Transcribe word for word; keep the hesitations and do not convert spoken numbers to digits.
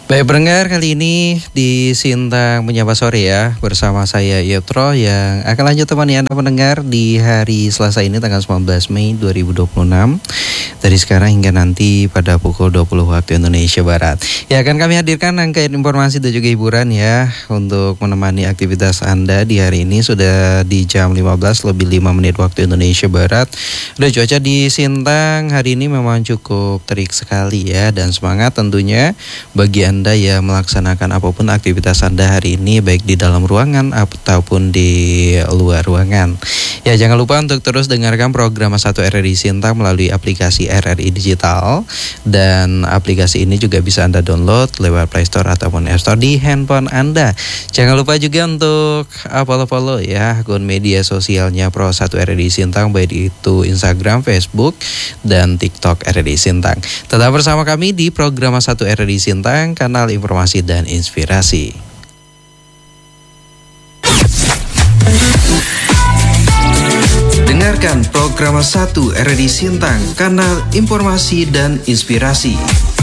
Baik pendengar, kali ini di Sintang Menyapa Sore ya, bersama saya Yotro yang akan lanjut temani Anda pendengar di hari Selasa ini tanggal sembilan belas Mei dua ribu dua puluh enam. Dari sekarang hingga nanti pada pukul dua puluh waktu Indonesia Barat. Ya, akan kami hadirkan rangkaian informasi dan juga hiburan ya untuk menemani aktivitas Anda di hari ini. Sudah di jam lima belas lebih lima menit waktu Indonesia Barat. Udah cuaca di Sintang hari ini memang cukup terik sekali ya, dan semangat tentunya bagi Anda yang melaksanakan apapun aktivitas Anda hari ini, baik di dalam ruangan ataupun di luar ruangan. Ya, jangan lupa untuk terus dengarkan program satu R R I Sintang melalui aplikasi R R I Digital, dan aplikasi ini juga bisa Anda download lewat Play Store ataupun App Store di handphone Anda. Jangan lupa juga untuk follow-follow ya akun media sosialnya Pro satu R R I Sintang, baik itu Instagram, Facebook, dan TikTok R R I Sintang. Tetap bersama kami di program satu R R I Sintang, kanal informasi dan inspirasi. Dengarkan program satu R R I Sintang, kanal informasi dan inspirasi.